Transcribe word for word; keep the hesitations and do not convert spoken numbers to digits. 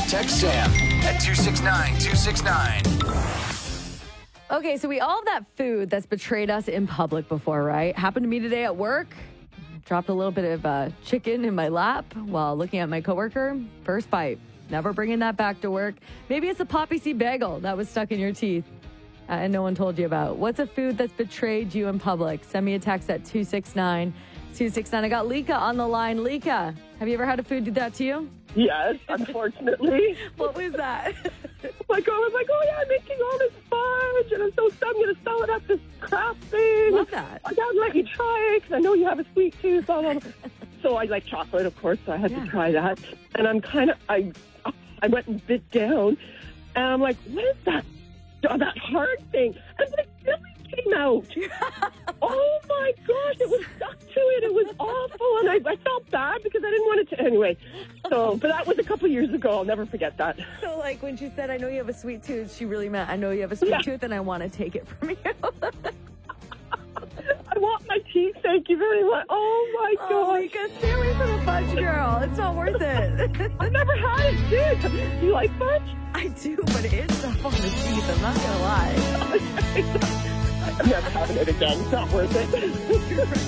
Text Sam at two six nine two six nine. Okay, so we all have that food that's betrayed us in public before, right? Happened to me today at work. Dropped a little bit of uh, chicken in my lap while looking at my coworker. First bite. Never bringing that back to work. Maybe it's a poppy seed bagel that was stuck in your teeth uh, and no one told you about. What's a food that's betrayed you in public? Send me a text at two six nine two six nine. I got Lika on the line. Lika, have you ever had a food do that to you? Yes, unfortunately. What was that? My girl was like, oh, yeah, I'm making all this fudge, and I'm so sad I'm going to sell it at this craft thing. Love that. I got to let you try it, because I know you have a sweet tooth. Blah, blah, blah. So I like chocolate, of course, so I had Yeah. to try that. And I'm kind of, I I went and bit down, and I'm like, what is that? Oh, that hard thing. And the filling came out. Oh, my gosh, it was stuck to it. It was awful, and I, I felt bad because I didn't want it to. Anyway, so, but that was a couple years ago. I'll never forget that. So, like, when she said, I know you have a sweet tooth, she really meant, I know you have a sweet Yeah. tooth, and I want to take it from you. I want my teeth. Thank you very much. Oh, my Oh, gosh. Lika, stay away from the fudge, girl. It's not worth it. I've never had it, dude. Do you like fudge? I do, but it is tough on the teeth. I'm not going to lie. I'm never having it again. It's not worth it.